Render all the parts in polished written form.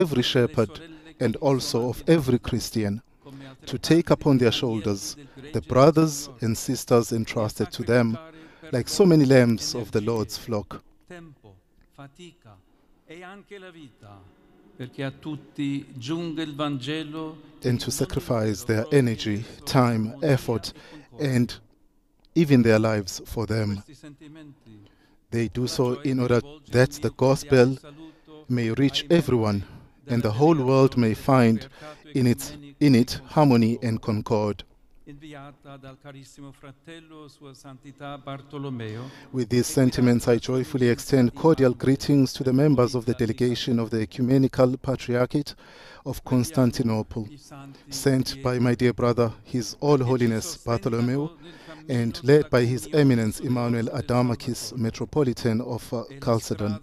every shepherd and also of every Christian, to take upon their shoulders the brothers and sisters entrusted to them, like so many lambs of the Lord's flock, tempo, fatica e anche la vita, perché a tutti giunga il Vangelo, and to sacrifice their energy, time, effort, and even their lives for them. questi sentimenti. They do so in order that the gospel may reach everyone and the whole world may find in it harmony and concord. Inviata dal carissimo fratello Sua Santità Bartolomeo. With these sentiments, I joyfully extend cordial greetings to the members of the delegation of the Ecumenical Patriarchate of Constantinople, sent by my dear brother, His All Holiness Bartolomeo, and led by His Eminence Emmanuel Adamakis, Metropolitan of Chalcedon.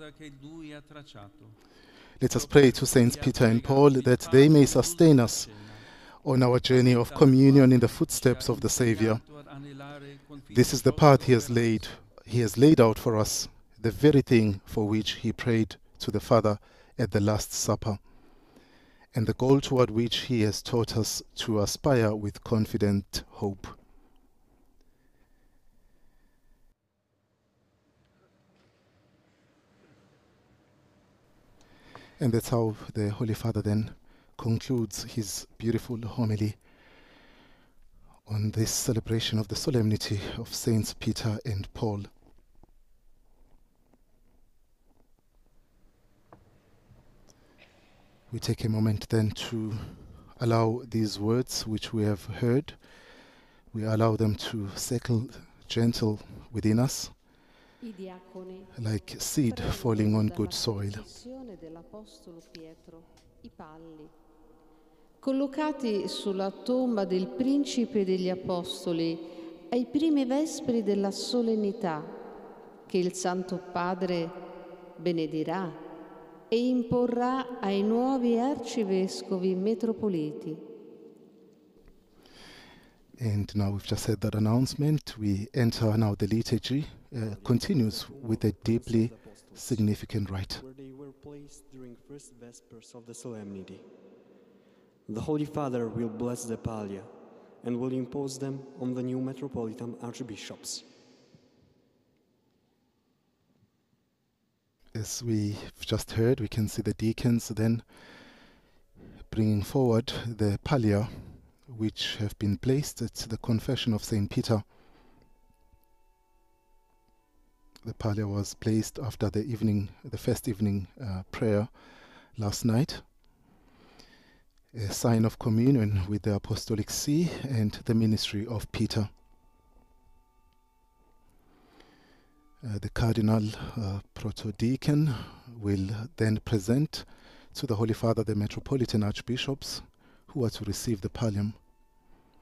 Let us pray to Saints Peter and Paul that they may sustain us on our journey of communion in the footsteps of the Savior. This is the path He has laid out for us, the very thing for which He prayed to the Father at the Last Supper, and the goal toward which He has taught us to aspire with confident hope. And that's how the Holy Father then concludes his beautiful homily on this celebration of the solemnity of Saints Peter and Paul. We take a moment then to allow these words which we have heard, we allow them to settle gentle within us, like seed falling on good soil. Collocati sulla tomba del Principe degli Apostoli ai primi vespri della solennità che il Santo Padre benedirà e imporrà ai nuovi arcivescovi metropoliti. And now we've just heard that announcement. We enter now the liturgy, continues with a deeply significant rite. Where they were placed during first vespers of the solemnity. The Holy Father will bless the pallia and will impose them on the new metropolitan archbishops. As we've just heard, we can see the deacons then bringing forward the pallia which have been placed at the confession of St. Peter. The pallia was placed after the first evening prayer last night, a sign of communion with the Apostolic See and the ministry of Peter. The Cardinal Protodeacon will then present to the Holy Father the Metropolitan Archbishops who are to receive the pallium.